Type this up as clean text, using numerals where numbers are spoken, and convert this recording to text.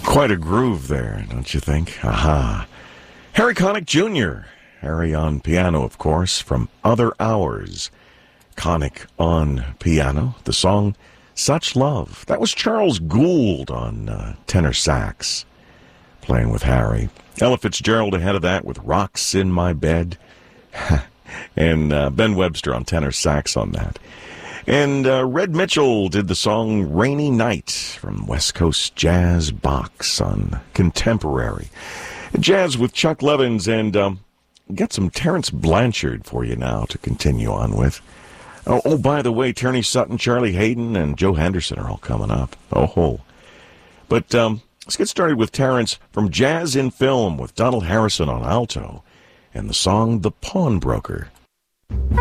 Quite a groove there, don't you think? Aha. Harry Connick Jr. Harry on piano, of course, from Other Hours. Connick on piano. The song Such Love. That was Charles Gould on tenor sax, playing with Harry. Ella Fitzgerald ahead of that with Rocks in My Bed. And Ben Webster on tenor sax on that. And Red Mitchell did the song Rainy Night from West Coast Jazz Box on Contemporary. Jazz with Chuck Levins, and got some Terrence Blanchard for you now to continue on with. Oh, by the way, Turney Sutton, Charlie Hayden, and Joe Henderson are all coming up. But let's get started with Terrence from Jazz in Film with Donald Harrison on alto and the song The Pawnbroker.